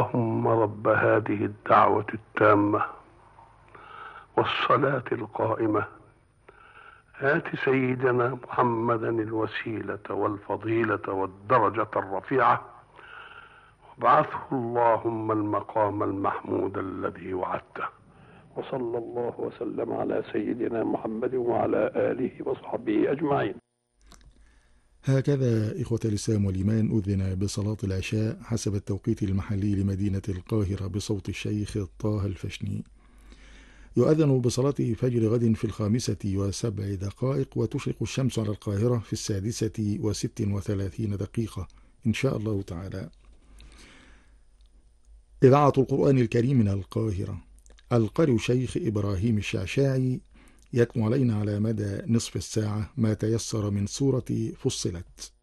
اللهم رب هذه الدعوة التامة والصلاة القائمة آت سيدنا محمدا الوسيلة والفضيلة والدرجة الرفيعة وابعثه اللهم المقام المحمود الذي وعدته. وصلى الله وسلم على سيدنا محمد وعلى آله وصحبه أجمعين. هكذا إخوة الإسلام والإيمان أذن بصلاة العشاء حسب التوقيت المحلي لمدينة القاهرة بصوت الشيخ طه الفشني. يؤذن بصلاة فجر غد في 5:07 وتشرق الشمس على القاهرة في 6:36 إن شاء الله تعالى. إذاعة القرآن الكريم من القاهرة. القارئ الشيخ إبراهيم الشعشاعي يتلو علينا على مدى نصف الساعة ما تيسر من سورة فصلت.